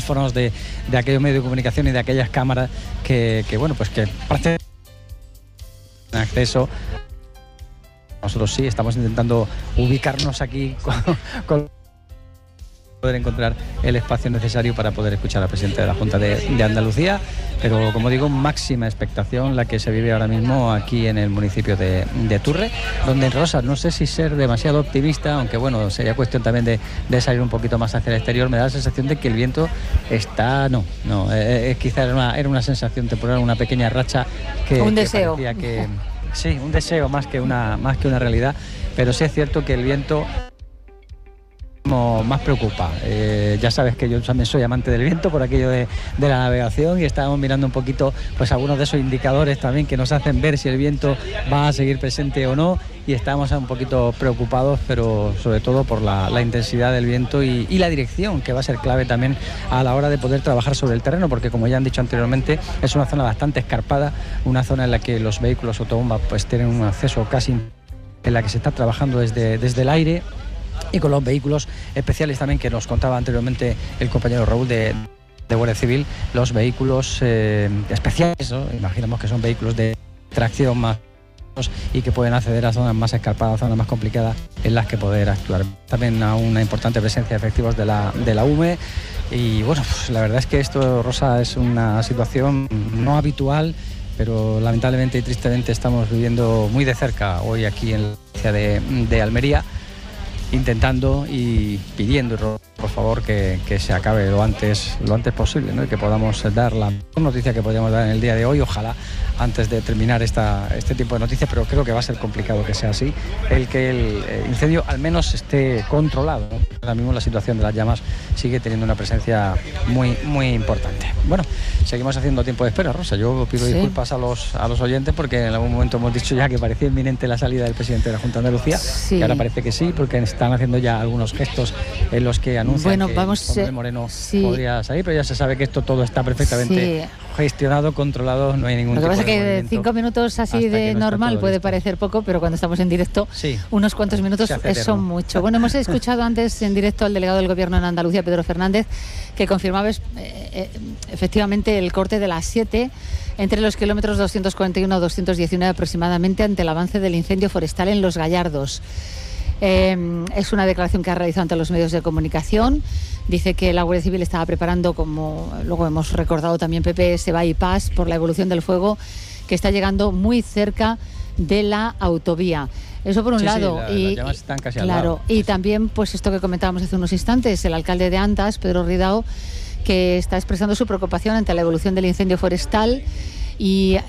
micrófonos de aquellos medios de comunicación y de aquellas cámaras que bueno, pues que prácticamente acceso. Nosotros sí estamos intentando ubicarnos aquí con poder encontrar el espacio necesario para poder escuchar al presidente de la Junta de Andalucía, pero como digo, máxima expectación la que se vive ahora mismo aquí en el municipio de Turre, donde, Rosa, no sé si ser demasiado optimista, aunque bueno, sería cuestión también de salir un poquito más hacia el exterior. Me da la sensación de que el viento está, quizá era una sensación temporal, una pequeña racha que un deseo que sí, un deseo más que una realidad, pero sí es cierto que el viento más preocupa. Ya sabes que yo también soy amante del viento por aquello de la navegación, y estábamos mirando un poquito pues algunos de esos indicadores también que nos hacen ver si el viento va a seguir presente o no, y estábamos un poquito preocupados, pero sobre todo por la intensidad del viento y la dirección, que va a ser clave también a la hora de poder trabajar sobre el terreno, porque como ya han dicho anteriormente, es una zona bastante escarpada, una zona en la que los vehículos autobomba pues tienen un acceso casi, en la que se está trabajando desde el aire, y con los vehículos especiales también que nos contaba anteriormente el compañero Raúl de Guardia Civil, los vehículos especiales, ¿no? Imaginamos que son vehículos de tracción más y que pueden acceder a zonas más escarpadas, zonas más complicadas en las que poder actuar. También a una importante presencia de efectivos de la UME, y bueno, pues la verdad es que esto, Rosa, es una situación no habitual, pero lamentablemente y tristemente estamos viviendo muy de cerca hoy aquí en la provincia de Almería, intentando y pidiendo por favor que se acabe lo antes posible, ¿no? Y que podamos dar la noticia que podríamos dar en el día de hoy, ojalá antes de terminar este tipo de noticias, pero creo que va a ser complicado que sea así, que el incendio al menos esté controlado, ¿no? Ahora mismo la situación de las llamas sigue teniendo una presencia muy, muy importante. Bueno, seguimos haciendo tiempo de espera, Rosa. Yo pido disculpas a los oyentes, porque en algún momento hemos dicho ya que parecía inminente la salida del presidente de la Junta de Andalucía, y ahora parece que sí, porque están haciendo ya algunos gestos en los que anuncian que José Moreno podría salir, pero ya se sabe que esto todo está perfectamente gestionado, controlado, no hay ningún tipo de movimiento. Lo que pasa es que 5 minutos así de normal puede parecer poco, pero cuando estamos en directo, unos cuantos minutos son mucho. Bueno, hemos escuchado antes en directo al delegado del Gobierno en Andalucía, Pedro Fernández, que confirmaba efectivamente el corte de las 7 entre los kilómetros 241 a 219 aproximadamente, ante el avance del incendio forestal en Los Gallardos. Es una declaración que ha realizado ante los medios de comunicación. Dice que la Guardia Civil estaba preparando, como luego hemos recordado también, Pepe, ese bypass por la evolución del fuego que está llegando muy cerca de la autovía. Eso por un lado. Las llamas están casi al lado. Y también pues esto que comentábamos hace unos instantes, el alcalde de Antas, Pedro Ridao, que está expresando su preocupación ante la evolución del incendio forestal, y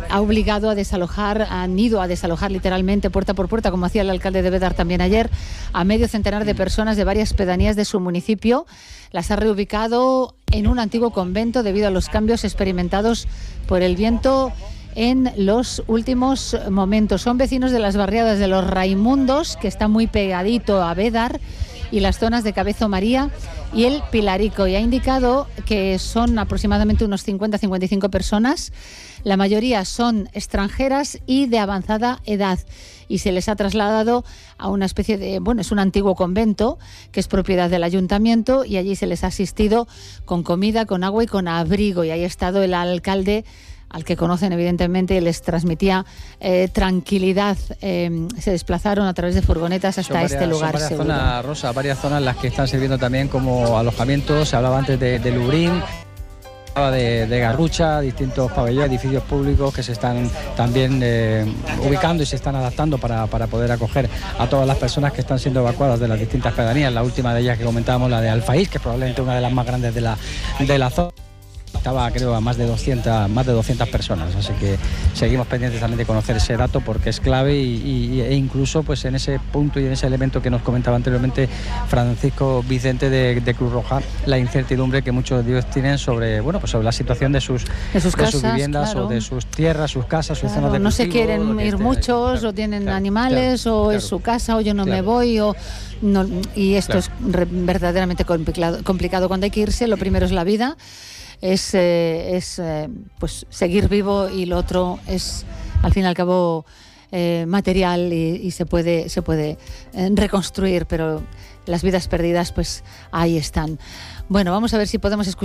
han ido a desalojar literalmente puerta por puerta, como hacía el alcalde de Bédar también ayer, a medio centenar de personas de varias pedanías de su municipio. Las ha reubicado en un antiguo convento debido a los cambios experimentados por el viento en los últimos momentos. Son vecinos de las barriadas de los Raimundos, que está muy pegadito a Bédar, y las zonas de Cabezo María y el Pilarico, y ha indicado que son aproximadamente unos 50-55 personas. La mayoría son extranjeras y de avanzada edad, y se les ha trasladado a una especie de, es un antiguo convento que es propiedad del ayuntamiento, y allí se les ha asistido con comida, con agua y con abrigo, y ahí ha estado el alcalde, al que conocen evidentemente, les transmitía tranquilidad. Se desplazaron a través de furgonetas hasta este lugar. Varias zonas, Rosa, varias zonas las que están sirviendo también como alojamientos. Se hablaba antes de Lubrín, de Garrucha, distintos pabellones, edificios públicos que se están también ubicando y se están adaptando para poder acoger a todas las personas que están siendo evacuadas de las distintas pedanías. La última de ellas que comentábamos, la de Alfaís, que es probablemente una de las más grandes de la zona. Estaba, creo, a más de 200 personas, así que seguimos pendientes también de conocer ese dato, porque es clave, e incluso pues en ese punto y en ese elemento que nos comentaba anteriormente Francisco Vicente de Cruz Roja, la incertidumbre que muchos de ellos tienen sobre sobre la situación de sus viviendas, claro, o de sus tierras, sus casas, sus zonas de cultivo. No se quieren ir muchos, o tienen animales, o es su casa, o yo no me voy, o no, y esto es verdaderamente complicado. Cuando hay que irse, lo primero es la vida. Es pues seguir vivo, y lo otro es, al fin y al cabo, material, y se puede reconstruir, pero las vidas perdidas pues ahí están. Bueno, vamos a ver si podemos escuchar